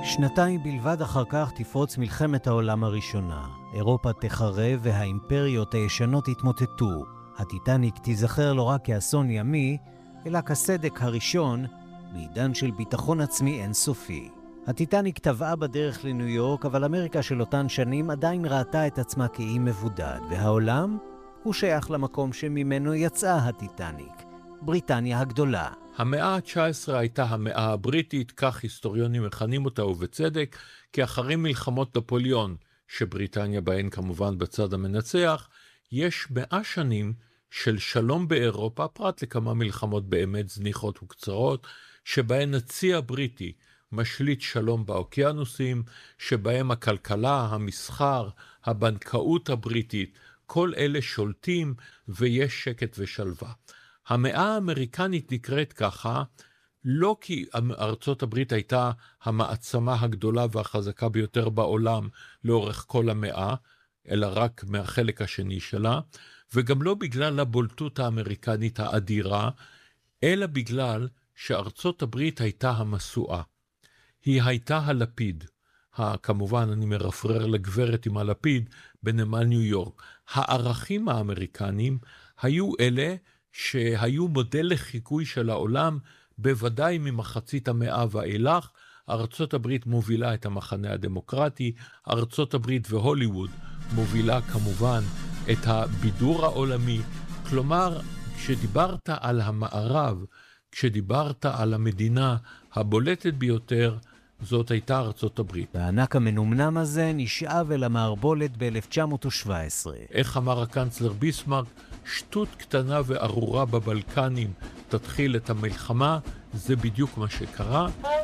שנתיים בלבד אחר כך תפרוץ מלחמת העולם הראשונה. אירופה תחרב והאימפריות הישנות יתמוטטו. הטיטניק תיזכר לא רק כאסון ימי, אלא כסדק הראשון בעידן של ביטחון עצמי אינסופי. הטיטניק טבעה בדרך לניו יורק, אבל אמריקה של אותן שנים עדיין ראתה את עצמה כאי מבודד, והעולם הוא שייך למקום שממנו יצאה הטיטניק, בריטניה הגדולה. המאה ה-19 הייתה המאה הבריטית, כך היסטוריונים מכנים אותה ובצדק, כי אחרי מלחמות נפוליאון, שבריטניה בהן כמובן בצד המנצח, יש 100 שנים של שלום באירופה, פרט לכמה מלחמות באמת זניחות וקצרות, שבהן הצי הבריטי משליט שלום באוקיינוסים, שבהם הכלכלה, המסחר, הבנקאות הבריטית, כל אלה שולטים ויש שקט ושלווה. המאה האמריקנית נקראת ככה, לא כי ארצות הברית הייתה המעצמה הגדולה והחזקה ביותר בעולם לאורך כל המאה, אלא רק מהחלק השני שלה, וגם לא בגלל הבולטות האמריקנית האדירה, אלא בגלל שארצות הברית הייתה המסועה. היא הייתה הלפיד, כמובן אני מרפרר לגברת עם הלפיד בנמל ניו יורק. הערכים האמריקניים היו אלה שהיו מודל לחיקוי של העולם, בוודאי ממחצית המאה ואילך. ארצות הברית מובילה את המחנה הדמוקרטי, ארצות הברית והוליווד מובילה כמובן את הבידור העולמי. כלומר, כשדיברת על המערב, כשדיברת על המדינה הבולטת ביותר, זאת הייתה ארצות הברית. והענק המנומנם הזה נשאב אל המערבולת ב-1917. איך אמר הקנצלר ביסמרק, שטות קטנה וארורה בבלקנים תתחיל את המלחמה, זה בדיוק מה שקרה.